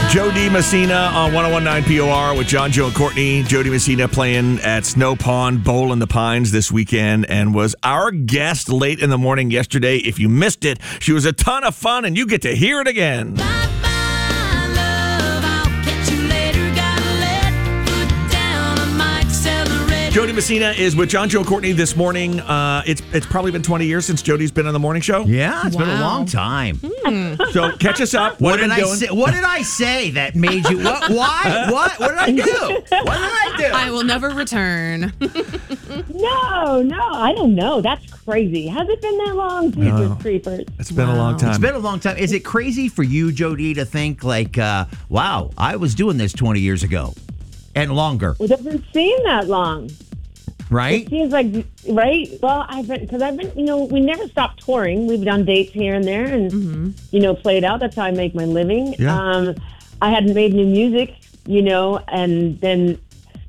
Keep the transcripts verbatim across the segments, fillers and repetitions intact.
Joe DiMessina on one oh one point nine P O R with John, Joe, and Courtney. Joe DiMessina playing at Snow Pond Bowl in the Pines this weekend and was our guest late in the morning yesterday. If you missed it, she was a ton of fun, and you get to hear it again. Joe DiMessina is with John, Joe, and Courtney this morning. Uh, it's it's probably been twenty years since Jody's been on the morning show. Yeah, it's Wow. been a long time. Mm. So catch us up. What, What, did have you I been say? doing? What did I say that made you? What? Why? What? What did I do? What did I do? I will never return. No, no, I don't know. That's crazy. Has it been that long? Jesus No. creepers. It's been a long Wow. time. It's been a long time. Is it crazy for you, Jody, to think like, uh, wow, I was doing this twenty years ago and longer, It doesn't seem that long. right? It seems like, right? Well, I've been, because I've been, you know, we never stopped touring. We've done dates here and there and, Mm-hmm. you know, played out. That's how I make my living. Yeah. Um, I hadn't made new music, you know, and then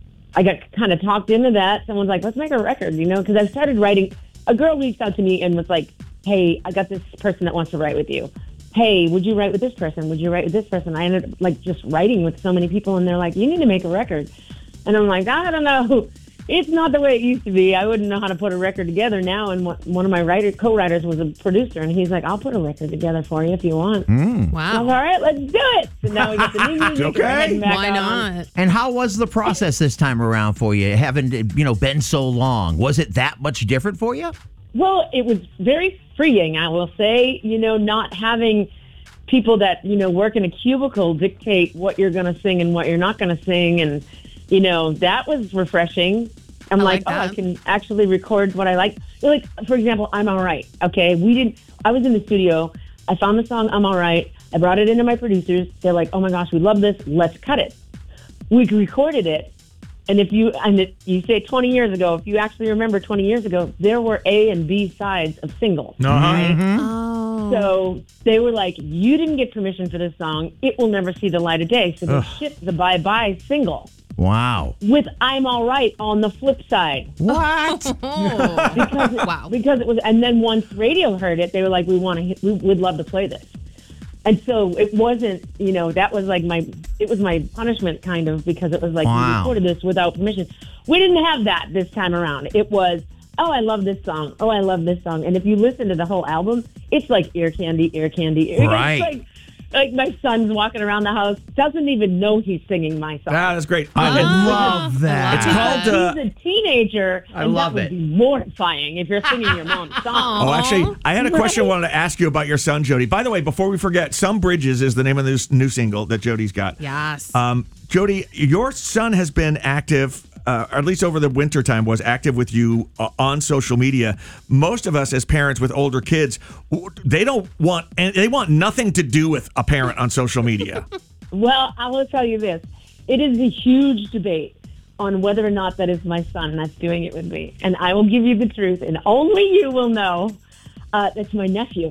I got kind of talked into that. Someone's like, let's make a record, you know, because I started writing. A girl reached out to me and was like, hey, I got this person that wants to write with you. Hey, would you write with this person? Would you write with this person? I ended up like just writing with so many people, and they're like, you need to make a record. And I'm like, I don't know. It's not the way it used to be. I wouldn't know how to put a record together now. And one one of my writer co-writers was a producer, and he's like, I'll put a record together for you if you want. I was Wow. all right, let's do it. So now we get the new music. Okay. and we're heading back Why on. not? And how was the process this time around for you? Having you know been so long, was it that much different for you? Well, it was very freeing, I will say, you know, not having people that, you know, work in a cubicle dictate what you're going to sing and what you're not going to sing. And, you know, that was refreshing. I'm I like, like oh, I that. can actually record what I like. Like, for example, I'm All Right. Okay. We didn't, I was in the studio. I found the song I'm All Right. I brought it into my producers. They're like, oh my gosh, we love this. Let's cut it. We recorded it. And if you, and it, you say twenty years ago, if you actually remember twenty years ago, there were A and B sides of singles. Uh-huh. Oh. So they were like, you didn't get permission for this song. It will never see the light of day. So they shipped the Bye Bye single Wow. with I'm All Right on the flip side. What? Oh. Because it, Wow. Because it was, and then once radio heard it, they were like, we want to, we would love to play this. And so it wasn't, you know, that was like my, it was my punishment kind of, because it was like, Wow. we recorded this without permission. We didn't have that this time around. It was, oh, I love this song. Oh, I love this song. And if you listen to the whole album, it's like ear candy, ear candy. Ear Right. It's like, like my son's walking around the house, doesn't even know he's singing my song. Ah, that's great. I Uh, love that. It's called, uh, He's a teenager, I and love that would it. be mortifying if you're singing your mom's song. Oh, actually, I had a question I wanted to ask you about your son, Jody. By the way, before we forget, Some Bridges is the name of this new single that Jody's got. Yes. Um, Jody, your son has been active, uh, or at least over the winter time, was active with you uh, on social media. Most of us as parents with older kids, w- they don't want, and they want nothing to do with a parent on social media. Well, I will tell you this. It is a huge debate on whether or not that is my son that's doing it with me. And I will give you the truth, and only you will know. Uh, that's my nephew.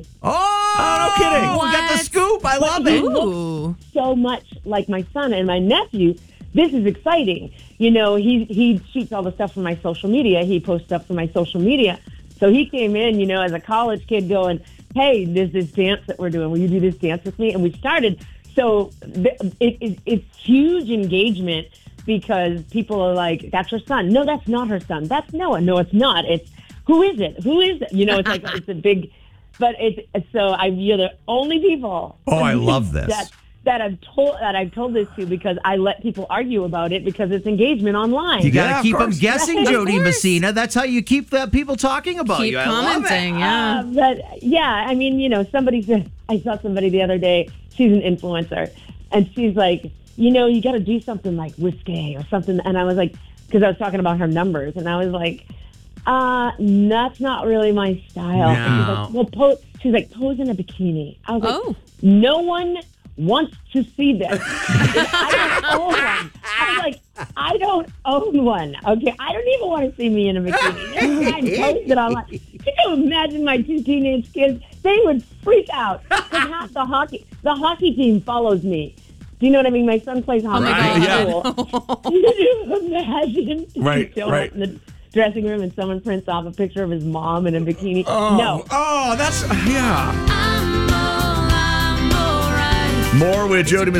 Oh, no kidding. We got the What? scoop. I love he it. looks Ooh. so much like my son and my nephew. This is exciting. You know, he he shoots all the stuff for my social media. He posts stuff for my social media. So he came in, you know, as a college kid going, hey, there's this dance that we're doing. Will you do this dance with me? And we started. So th- it, it, it's huge engagement, because people are like, that's her son. No, that's not her son. That's Noah. No, it's not. It's, who is it? Who is it? You know, it's like, it's a big, but it's, so I, you're the only people. Oh, I love this. That, that I've told that I've told this to, because I let people argue about it, because it's engagement online. You got to Yeah, of keep them course. guessing, Of Jody course. Messina. That's how you keep the people talking about Keep you. I love it. commenting. Yeah. Uh, but yeah, I mean, you know, somebody said, I saw somebody the other day, she's an influencer, and she's like, you know, you got to do something like risque or something. And I was like, because I was talking about her numbers, and I was like, uh, that's not really my style. And she's No. like, well, pose, she's like, pose in a bikini. I was like, Oh. no one wants to see this. I don't own one. I was like, I don't own one. Okay, I don't even want to see me in a bikini. Never mind, post it online. Can you imagine my two teenage kids? They would freak out, because half the hockey, the hockey team follows me. Do you know what I mean? My son plays hockey. my in God. school. Can you imagine? Right, Showing right. up in the dressing room and someone prints off a picture of his mom in a bikini. Oh, No. Oh, that's, yeah. More with Jody